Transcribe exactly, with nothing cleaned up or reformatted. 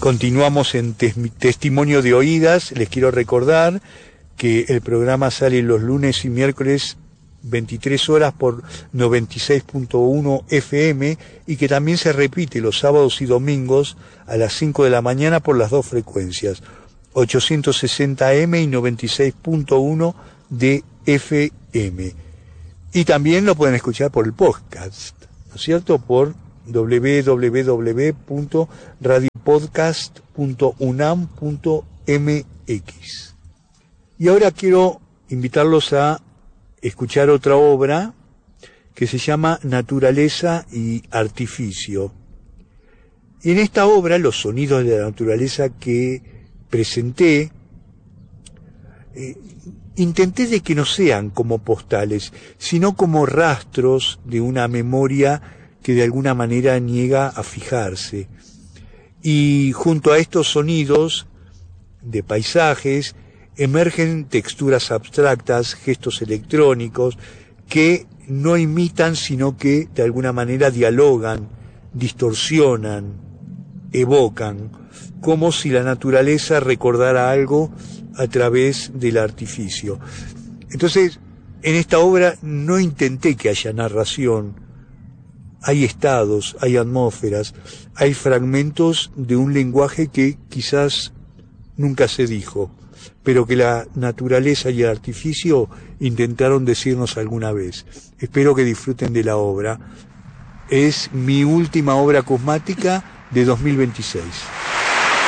Continuamos en tes- Testimonio de Oídas. Les quiero recordar que el programa sale los lunes y miércoles veintitrés horas por noventa y seis punto uno F M y que también se repite los sábados y domingos a las cinco de la mañana por las dos frecuencias, ochocientos sesenta M y noventa y seis punto uno de F M. Y también lo pueden escuchar por el podcast, ¿no es cierto? Por doble u doble u doble u punto radio podcast punto unam punto m x. Y ahora quiero invitarlos a escuchar otra obra que se llama Naturaleza y Artificio. Y en esta obra, los sonidos de la naturaleza que presenté, eh, intenté de que no sean como postales, sino como rastros de una memoria que de alguna manera niega a fijarse. Y junto a estos sonidos de paisajes emergen texturas abstractas, gestos electrónicos que no imitan, sino que de alguna manera dialogan, distorsionan, evocan, como si la naturaleza recordara algo a través del artificio. Entonces, en esta obra no intenté que haya narración. Hay estados, hay atmósferas, hay fragmentos de un lenguaje que quizás nunca se dijo, pero que la naturaleza y el artificio intentaron decirnos alguna vez. Espero que disfruten de la obra. Es mi última obra cosmática de dos mil veintiséis.